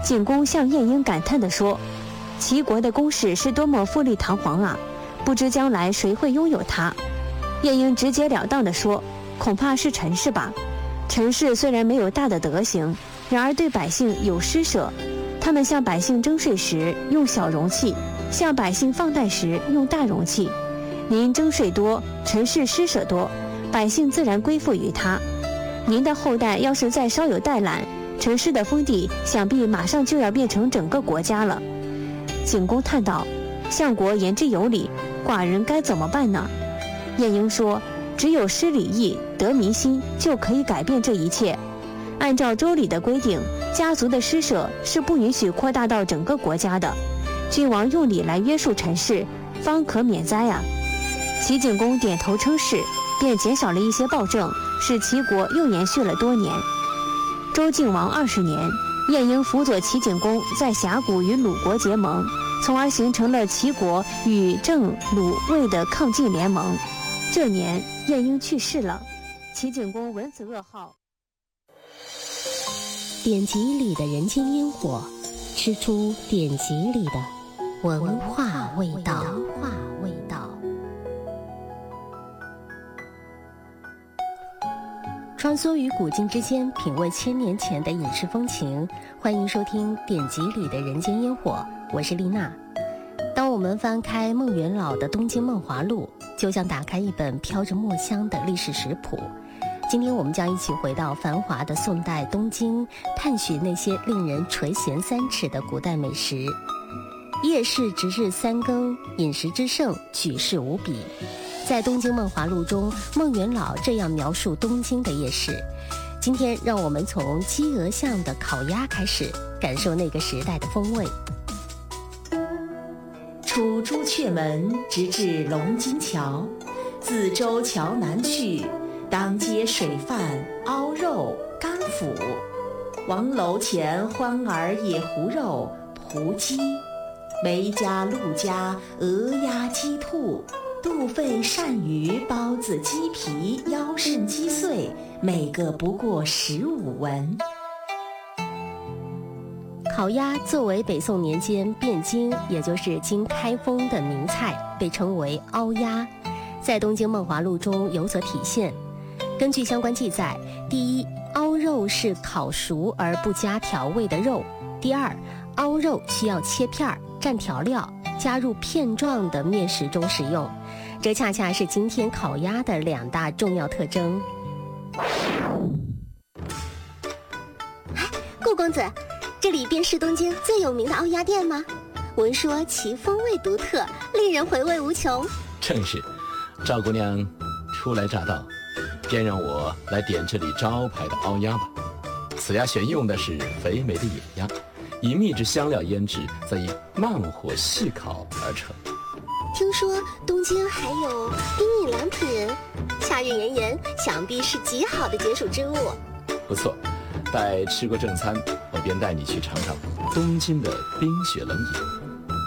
景公向晏婴感叹地说：“齐国的宫室是多么富丽堂皇啊，不知将来谁会拥有它。”晏婴直截了当地说：“恐怕是陈氏吧。陈氏虽然没有大的德行，然而对百姓有施舍。他们向百姓征税时用小容器，向百姓放贷时用大容器。您征税多，陈氏施舍多，百姓自然归附于他。您的后代要是再稍有怠懒，陈氏的封地想必马上就要变成整个国家了。”景公叹道：“相国言之有理，寡人该怎么办呢？”晏婴说：“只有施礼义，得民心，就可以改变这一切。按照周礼的规定，家族的施舍是不允许扩大到整个国家的。君王用礼来约束陈氏，方可免灾啊。”齐景公点头称是，便减少了一些暴政，使齐国又延续了多年。周敬王20年，晏婴辅佐齐景公在峡谷与鲁国结盟，从而形成了齐国与郑、鲁、魏的抗晋联盟。这年，晏婴去世了，齐景公闻此噩耗。 典籍里的人间烟火，吃出典籍里的文化味道。穿梭于古今之间，品味千年前的饮食风情。欢迎收听典籍里的人间烟火，我是丽娜。当我们翻开孟元老的《东京梦华录》，就像打开一本飘着墨香的历史食谱。今天我们将一起回到繁华的宋代东京，探寻那些令人垂涎3尺的古代美食。夜市值日3更，饮食之盛，举世无比。在《东京梦华录》中，孟元老这样描述东京的夜市。今天让我们从鸡鹅巷的烤鸭开始，感受那个时代的风味。 出朱雀门，直至龙津桥，自舟桥南去，当街水饭、凹肉、干腐。王楼前欢儿野狐肉、蒲鸡，梅家、陆家、鹅鸭、鸡兔。肚肺、鳝鱼、包子、鸡皮、腰肾、鸡碎，每个不过15文。 烤鸭作为北宋年间汴京，也就是今开封的名菜，被称为凹鸭，在《东京梦华录》中有所体现。根据相关记载，第一，凹肉是烤熟而不加调味的肉；第二，凹肉需要切片蘸调料，加入片状的面食中食用，这恰恰是今天烤鸭的2大重要特征。 顾公子，这里便是东京最有名的凹鸭店吗？闻说其风味独特，令人回味无穷。 正是，赵姑娘初来乍到，便让我来点这里招牌的凹鸭吧。此鸭选用的是肥美的野鸭，以秘制香料腌制，再以慢火细烤而成。 听说东京还有冰饮良品，夏日炎炎，想必是极好的解暑之物。 不错，待吃过正餐，我便带你去尝尝东京的冰雪冷饮。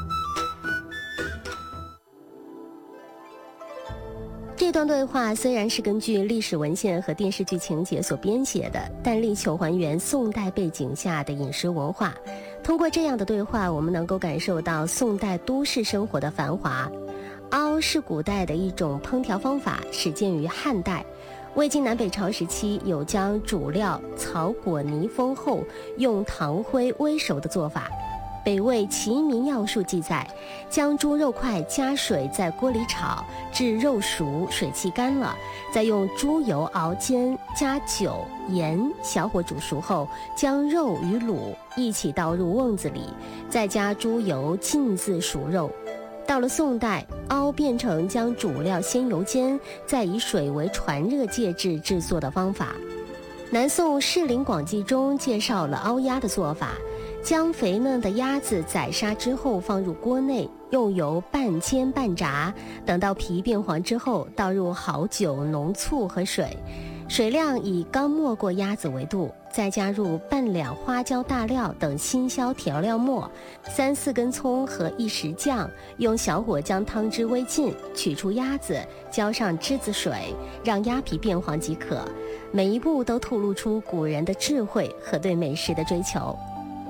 这段对话虽然是根据历史文献和电视剧情节所编写的，但力求还原宋代背景下的饮食文化。通过这样的对话，我们能够感受到宋代都市生活的繁华。凹是古代的一种烹调方法，始建于汉代。魏晋南北朝时期有将主料草果泥封后用糖灰煨熟的做法。北魏《齐民要术》记载，将猪肉块加水在锅里炒，至肉熟，水气干了，再用猪油熬煎，加酒、盐，小火煮熟后，将肉与卤一起倒入瓮子里，再加猪油浸渍熟肉。到了宋代，凹变成将主料先油煎，再以水为传热介质制作的方法。南宋《士林广记》中介绍了凹鸭的做法，将肥嫩的鸭子宰杀之后放入锅内，用油半煎半炸，等到皮变黄之后，倒入好酒、浓醋和水，水量以刚没过鸭子为度，再加入半两花椒大料等辛香调料末，3-4根葱和1匙酱，用小火将汤汁煨尽，取出鸭子，浇上栀子水，让鸭皮变黄即可。每一步都透露出古人的智慧和对美食的追求，